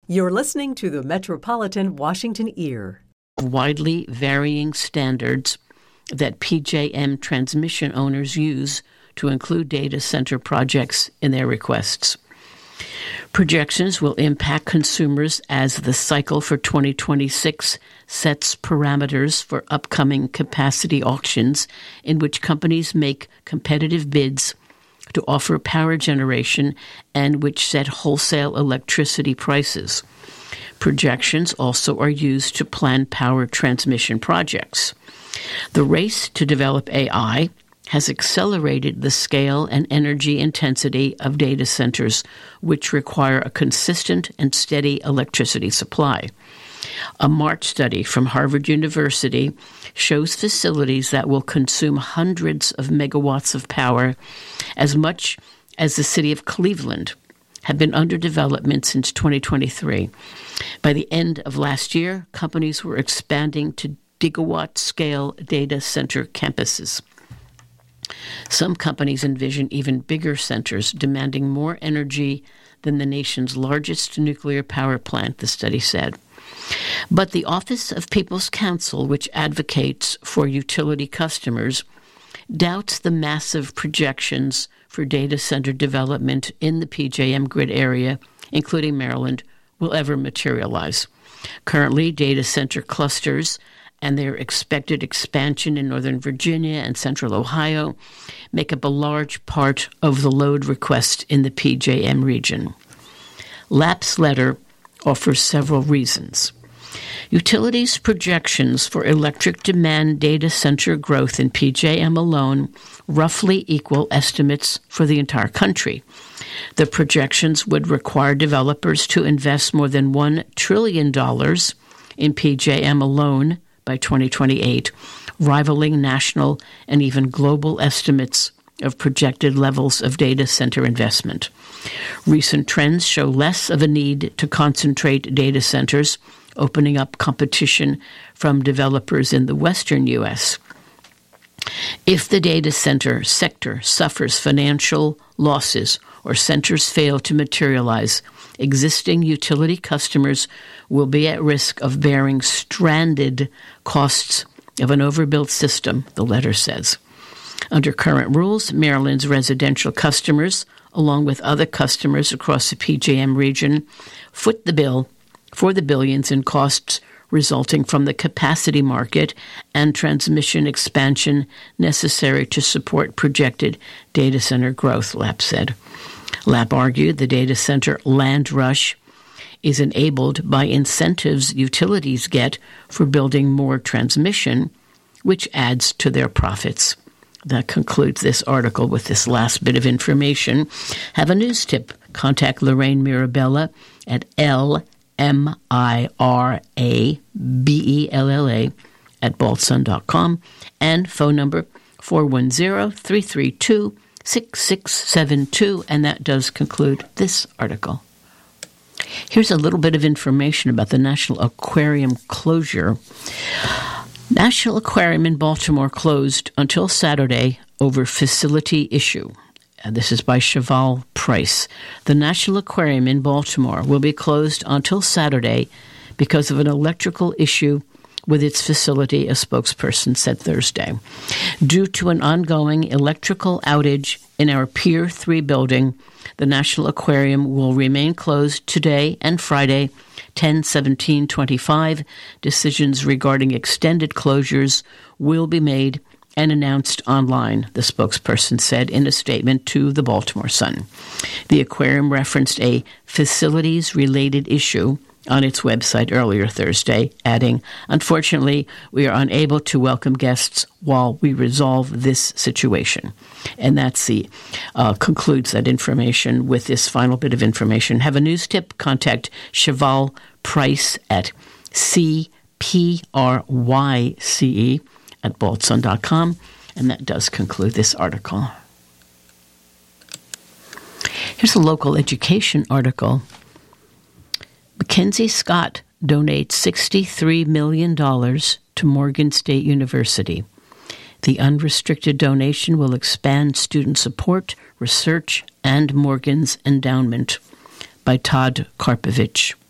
You're listening to the Metropolitan Washington Ear. Widely varying standards that PJM transmission owners use to include data center projects in their requests. Projections will impact consumers as the cycle for 2026 sets parameters for upcoming capacity auctions in which companies make competitive bids to offer power generation and which set wholesale electricity prices. Projections also are used to plan power transmission projects. The race to develop AI has accelerated the scale and energy intensity of data centers, which require a consistent and steady electricity supply. A March study from Harvard University shows facilities that will consume hundreds of megawatts of power, as much as the city of Cleveland, have been under development since 2023. By the end of last year, companies were expanding to gigawatt-scale data center campuses. Some companies envision even bigger centers demanding more energy than the nation's largest nuclear power plant, the study said. But the Office of People's Counsel, which advocates for utility customers, doubts the massive projections for data center development in the PJM grid area, including Maryland, will ever materialize. Currently, data center clusters and their expected expansion in Northern Virginia and Central Ohio make up a large part of the load request in the PJM region. LAP's letter offers several reasons. Utilities' projections for electric demand data center growth in PJM alone roughly equal estimates for the entire country. The projections would require developers to invest more than $1 trillion in PJM alone by 2028, rivaling national and even global estimates of projected levels of data center investment. Recent trends show less of a need to concentrate data centers, opening up competition from developers in the western U.S. If the data center sector suffers financial losses or centers fail to materialize, existing utility customers will be at risk of bearing stranded costs of an overbuilt system, the letter says. Under current rules, Maryland's residential customers, along with other customers across the PJM region, foot the bill for the billions in costs resulting from the capacity market and transmission expansion necessary to support projected data center growth, LAP said. LAP argued the data center land rush is enabled by incentives utilities get for building more transmission, which adds to their profits. That concludes this article with this last bit of information. Have a news tip. Contact Lorraine Mirabella at LMIRABELLA@baltsun.com and phone number 410-332-6672. And that does conclude this article. Here's a little bit of information about the National Aquarium closure. National Aquarium in Baltimore closed until Saturday over facility issue. This is by Cheval Price. The National Aquarium in Baltimore will be closed until Saturday because of an electrical issue with its facility, a spokesperson said Thursday. Due to an ongoing electrical outage in our Pier 3 building, the National Aquarium will remain closed today and Friday, 10/17/25. Decisions regarding extended closures will be made and announced online, the spokesperson said in a statement to the Baltimore Sun. The aquarium referenced a facilities-related issue on its website earlier Thursday, adding, "Unfortunately, we are unable to welcome guests while we resolve this situation." And that's concludes that information with this final bit of information. Have a news tip? Contact Cheval Price at CPRYCE@baltsun.com. And that does conclude this article. Here's a local education article. Mackenzie Scott donates $63 million to Morgan State University. The unrestricted donation will expand student support, research, and Morgan's endowment, by Todd Karpovich.